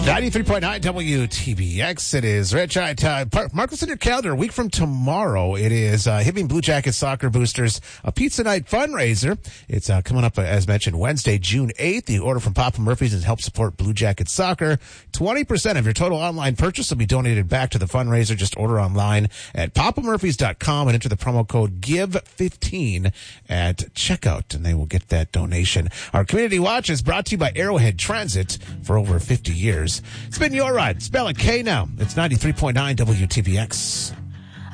93.9 WTBX. It is Rich. Mark this in your calendar. A week from tomorrow, it is Hibbing Blue Jackets Soccer Boosters, a pizza night fundraiser. It's coming up, as mentioned, Wednesday, June 8th. The order from Papa Murphy's and help support Blue Jackets Soccer. 20% of your total online purchase will be donated back to the fundraiser. Just order online at papamurphys.com and enter the promo code GIVE15 at checkout, and they will get that donation. Our Community Watch is brought to you by Arrowhead Transit for over 50 years. It's been your ride. Spell it K now. It's 93.9 WTBX.